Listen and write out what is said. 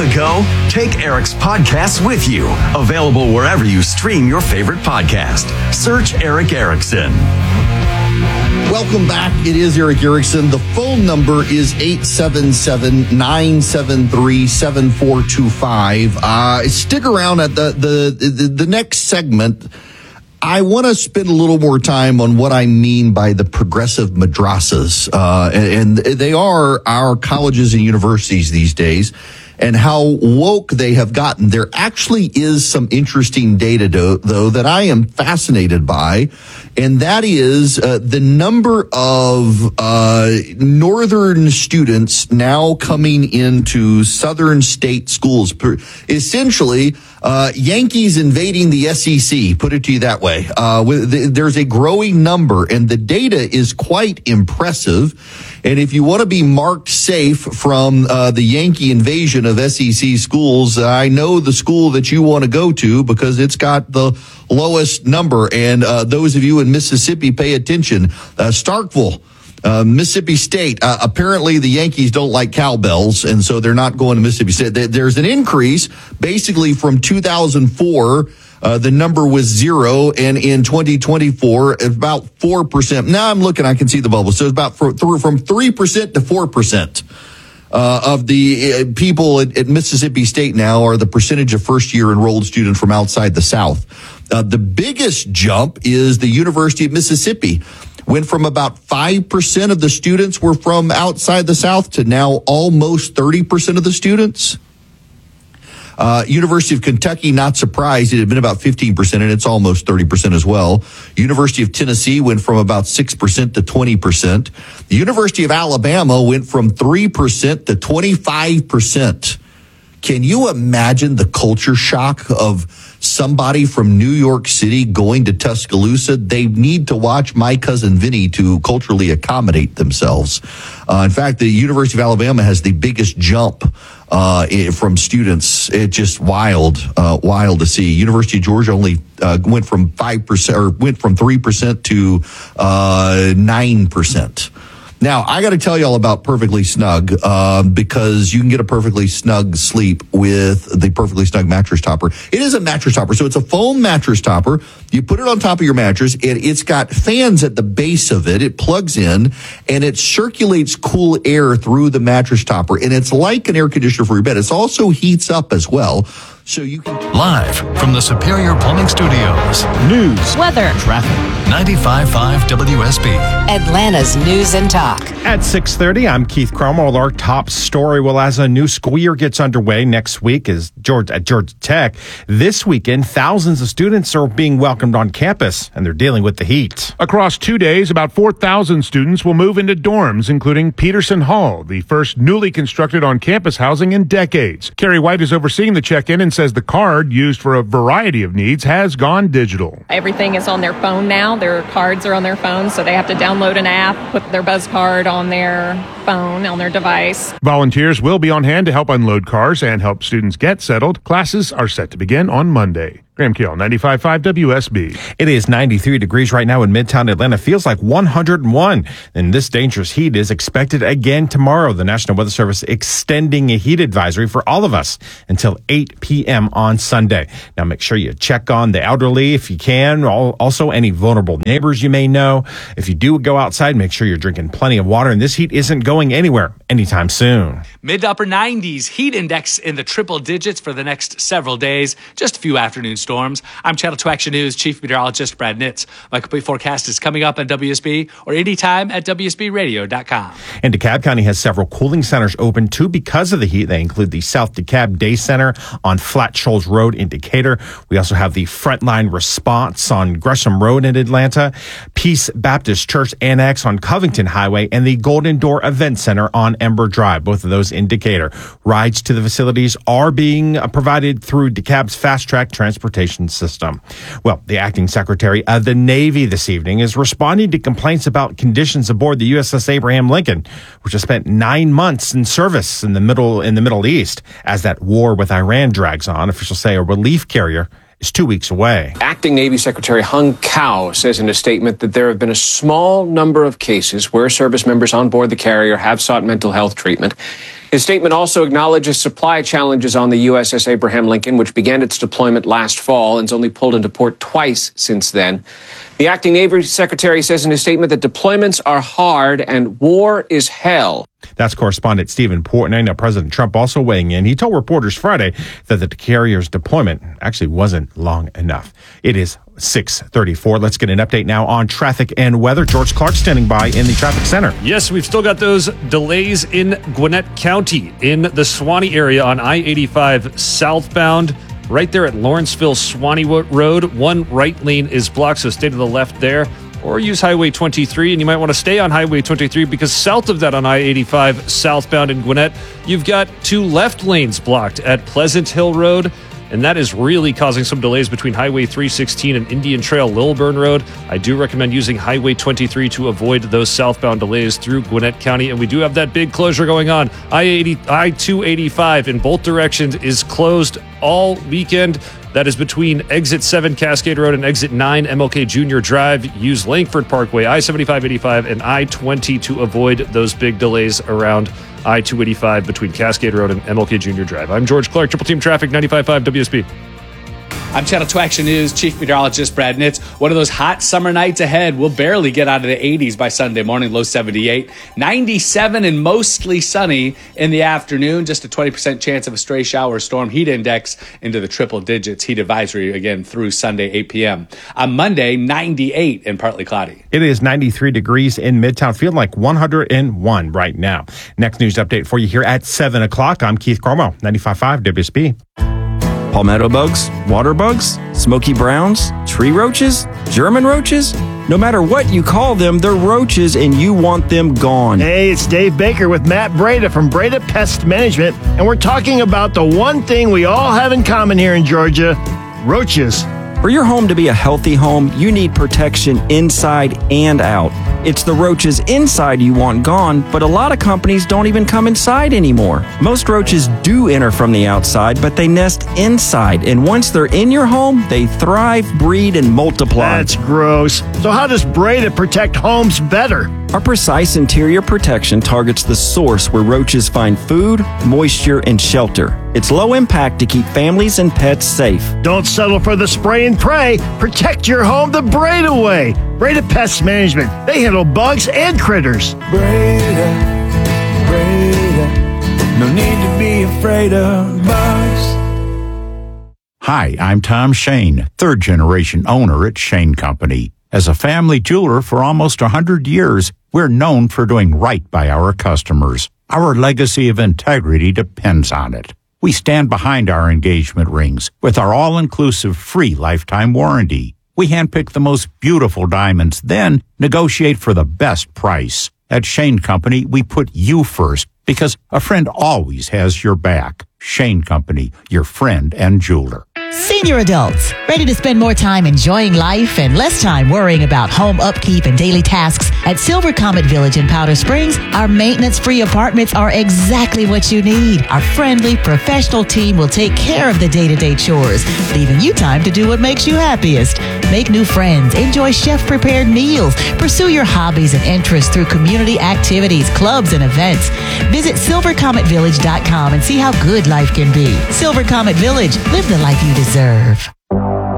the go? Take Eric's podcast with you. Available wherever you stream your favorite podcast. Search Eric Erickson. Welcome back. It is Eric Erickson. The phone number is 877-973-7425. Stick around at the next segment. I want to spend a little more time on what I mean by the progressive madrasas. And they are our colleges and universities these days, and how woke they have gotten. There actually is some interesting data, though, that I am fascinated by, and that is the number of northern students now coming into southern state schools. Essentially, Yankees invading the SEC, put it to you that way. There's a growing number, and the data is quite impressive. And if you want to be marked safe from the Yankee invasion of SEC schools, I know the school that you want to go to because it's got the lowest number. And those of you in Mississippi, pay attention. Starkville, Mississippi State. Apparently, the Yankees don't like cowbells, and so they're not going to Mississippi State. There's an increase, basically from 2004. The number was 0, and in 2024, about 4%. Now I'm looking, I can see the bubble. So it's about from 3% to 4%. Of the people at Mississippi State now are the percentage of first-year enrolled students from outside the South. The biggest jump is the University of Mississippi. Went from about 5% of the students were from outside the South to now almost 30% of the students. University of Kentucky, not surprised. It had been about 15%, and it's almost 30% as well. University of Tennessee went from about 6% to 20%. The University of Alabama went from 3% to 25%. Can you imagine the culture shock of somebody from New York City going to Tuscaloosa? They need to watch My Cousin Vinny to culturally accommodate themselves. In fact, the University of Alabama has the biggest jump from students. It's just wild to see. University of Georgia only went from 5% or went from 3% to 9%. Now, I got to tell you all about Perfectly Snug because you can get a perfectly snug sleep with the Perfectly Snug mattress topper. It is a mattress topper, so it's a foam mattress topper. You put it on top of your mattress. It's got fans at the base of it. It plugs in, and it circulates cool air through the mattress topper, and it's like an air conditioner for your bed. It also heats up as well. So you can... Live from the Superior Plumbing Studios. News, weather, traffic. 95.5 WSB. Atlanta's News and Talk. At 6:30, I'm Keith Cromwell. Our top story, well, as a new school year gets underway next week at Georgia Tech. This weekend, thousands of students are being welcomed on campus, and they're dealing with the heat. Across 2 days, about 4,000 students will move into dorms, including Peterson Hall, the first newly constructed on-campus housing in decades. Carrie White is overseeing the check-in and says the card, used for a variety of needs, has gone digital. Everything is on their phone now. Their cards are on their phone, so they have to download an app, put their Buzz card on their phone, on their device. Volunteers will be on hand to help unload cars and help students get settled. Classes are set to begin on Monday. Graham Keel, 95.5 WSB. It is 93 degrees right now in Midtown Atlanta. Feels like 101. And this dangerous heat is expected again tomorrow. The National Weather Service extending a heat advisory for all of us until 8 p.m. on Sunday. Now, make sure you check on the elderly if you can. Also, any vulnerable neighbors you may know. If you do go outside, make sure you're drinking plenty of water. And this heat isn't going anywhere anytime soon. Mid to upper 90s, heat index in the triple digits for the next several days. Just a few afternoon storms. I'm Channel 2 Action News Chief Meteorologist Brad Nitz. My complete forecast is coming up on WSB or anytime at WSBradio.com. And DeKalb County has several cooling centers open too because of the heat. They include the South DeKalb Day Center on Flat Shoals Road in Decatur. We also have the Frontline Response on Gresham Road in Atlanta, Peace Baptist Church Annex on Covington Highway, and the Golden Door Event Center on Ember Drive, both of those in Decatur. Rides to the facilities are being provided through DeKalb's Fast Track Transportation System. Well, the acting secretary of the Navy this evening is responding to complaints about conditions aboard the USS Abraham Lincoln, which has spent 9 months in service in the Middle East. As that war with Iran drags on, officials say a relief carrier is is 2 weeks away. Acting Navy Secretary Hung Kao says in a statement that there have been a small number of cases where service members on board the carrier have sought mental health treatment. His statement also acknowledges supply challenges on the USS Abraham Lincoln, which began its deployment last fall and has only pulled into port twice since then. The acting Navy Secretary says in his statement that deployments are hard and war is hell. That's correspondent Stephen Portnoy. Now, President Trump also weighing in. He told reporters Friday that the carrier's deployment actually wasn't long enough. It is 6:34. Let's get an update now on traffic and weather. George Clark standing by in the traffic center. Yes, we've still got those delays in Gwinnett County in the Suwannee area on I-85 southbound. Right there at Lawrenceville Suwannee Road, one right lane is blocked, so stay to the left there. Or use Highway 23, and you might want to stay on Highway 23 because south of that on I-85 southbound in Gwinnett, you've got two left lanes blocked at Pleasant Hill Road, and that is really causing some delays between Highway 316 and Indian Trail Lilburn Road. I do recommend using Highway 23 to avoid those southbound delays through Gwinnett County, and we do have that big closure going on. I-285 in both directions is closed all weekend. That is between Exit 7 Cascade Road and Exit 9 MLK Jr. Drive. Use Langford Parkway, I-75, 85, and I-20 to avoid those big delays around I-285 between Cascade Road and MLK Jr. Drive. I'm George Clark, Triple Team Traffic, 95.5 WSB. I'm Channel 2 Action News Chief Meteorologist Brad Nitz. One of those hot summer nights ahead. We'll barely get out of the 80s by Sunday morning, low 78. 97 and mostly sunny in the afternoon. Just a 20% chance of a stray shower or storm. Heat index into the triple digits. Heat advisory again through Sunday, 8 p.m. On Monday, 98 and partly cloudy. It is 93 degrees in Midtown, feeling like 101 right now. Next news update for you here at 7 o'clock. I'm Keith Cormo, 95.5 WSB. Palmetto bugs, water bugs, smoky browns, tree roaches, German roaches. No matter what you call them, they're roaches and you want them gone. Hey, it's Dave Baker with Matt Breda from Breda Pest Management, and we're talking about the one thing we all have in common here in Georgia, roaches. For your home to be a healthy home, you need protection inside and out. It's the roaches inside you want gone, but a lot of companies don't even come inside anymore. Most roaches do enter from the outside, but they nest inside, and once they're in your home, they thrive, breed, and multiply. That's gross. So how does Breda protect homes better? Our precise interior protection targets the source where roaches find food, moisture, and shelter. It's low impact to keep families and pets safe. Don't settle for the spray and pray. Protect your home the Breda way. Breda Pest Management. They handle bugs and critters. Breda, no need to be afraid of bugs. Hi, I'm Tom Shane, third-generation owner at Shane Company. As a family jeweler for almost 100 years, we're known for doing right by our customers. Our legacy of integrity depends on it. We stand behind our engagement rings with our all-inclusive free lifetime warranty. We handpick the most beautiful diamonds, then negotiate for the best price. At Shane Company, we put you first because a friend always has your back. Shane Company, your friend and jeweler. Senior adults, ready to spend more time enjoying life and less time worrying about home upkeep and daily tasks? At Silver Comet Village in Powder Springs, our maintenance-free apartments are exactly what you need. Our friendly, professional team will take care of the day-to-day chores, leaving you time to do what makes you happiest. Make new friends, enjoy chef-prepared meals, pursue your hobbies and interests through community activities, clubs, and events. Visit silvercometvillage.com and see how good life can be. Silver Comet Village, live the life you deserve.